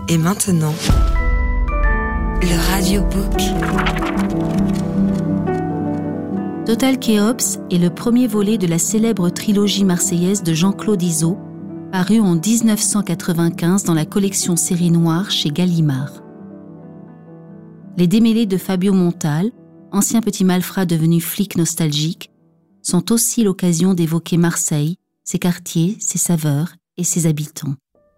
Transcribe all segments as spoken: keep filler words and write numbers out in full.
Et maintenant, le radiobook. Total Kéops est le premier volet de la célèbre trilogie marseillaise de Jean-Claude Izzo, paru en dix-neuf cent quatre-vingt-quinze dans la collection Série Noire chez Gallimard. Les démêlés de Fabio Montal, ancien petit malfrat devenu flic nostalgique, sont aussi l'occasion d'évoquer Marseille, ses quartiers, ses saveurs et ses habitants.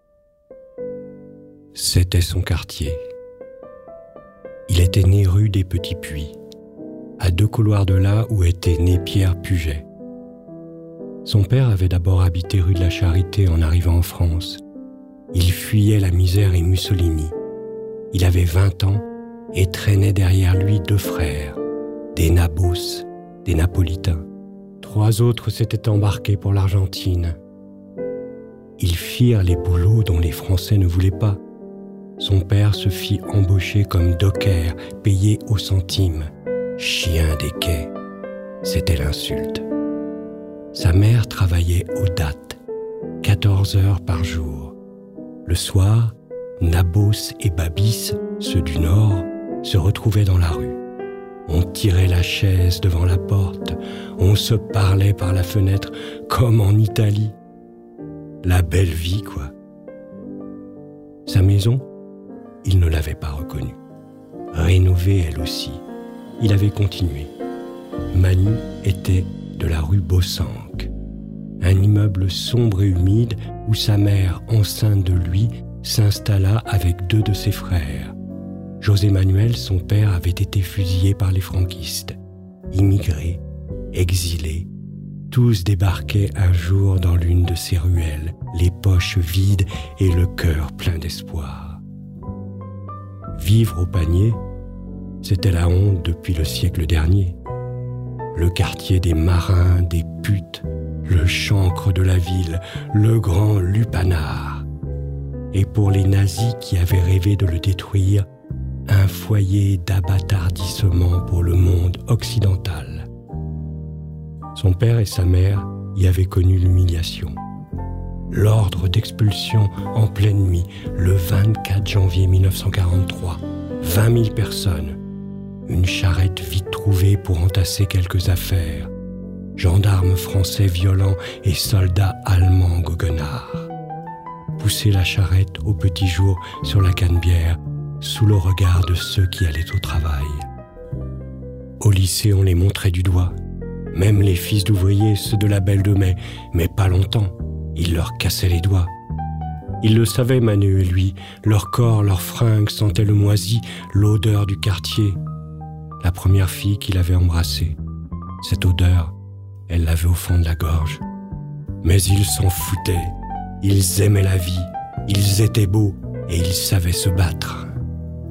C'était son quartier. Il était né rue des Petits Puits, à deux couloirs de là où était né Pierre Puget. Son père avait d'abord habité rue de la Charité en arrivant en France. Il fuyait la misère et Mussolini. Il avait vingt ans et traînait derrière lui deux frères, des Nabos, des Napolitains. Trois autres s'étaient embarqués pour l'Argentine. Ils firent les boulots dont les Français ne voulaient pas. Son père se fit embaucher comme docker, payé au centime. Chien des quais, c'était l'insulte. Sa mère travaillait aux dates, quatorze heures par jour. Le soir, Nabos et Babis, ceux du Nord, se retrouvaient dans la rue. On tirait la chaise devant la porte, on se parlait par la fenêtre comme en Italie. La belle vie, quoi. Sa maison, il ne l'avait pas reconnue. Rénovée elle aussi, il avait continué. Manu était de la rue Bossanque, un immeuble sombre et humide où sa mère, enceinte de lui, s'installa avec deux de ses frères. José Manuel, son père, avait été fusillé par les franquistes. Immigrés, exilés, tous débarquaient un jour dans l'une de ces ruelles, les poches vides et le cœur plein d'espoir. Vivre au panier, c'était la honte depuis le siècle dernier. Le quartier des marins, des putes, le chancre de la ville, le grand lupanar. Et pour les nazis qui avaient rêvé de le détruire, un foyer d'abattardissement pour le monde occidental. Son père et sa mère y avaient connu l'humiliation. L'ordre d'expulsion en pleine nuit, le vingt-quatre janvier mille neuf cent quarante-trois. vingt mille personnes. Une charrette vite trouvée pour entasser quelques affaires. Gendarmes français violents et soldats allemands goguenards. Pousser la charrette au petit jour sur la Canebière, sous le regard de ceux qui allaient au travail. Au lycée, on les montrait du doigt. Même les fils d'ouvriers, ceux de la Belle de Mai, mais pas longtemps. Ils leur cassaient les doigts. Ils le savaient, Manu et lui. Leur corps, leurs fringues sentaient le moisi, l'odeur du quartier. La première fille qu'il avait embrassée. Cette odeur, elle l'avait au fond de la gorge. Mais ils s'en foutaient. Ils aimaient la vie. Ils étaient beaux et ils savaient se battre.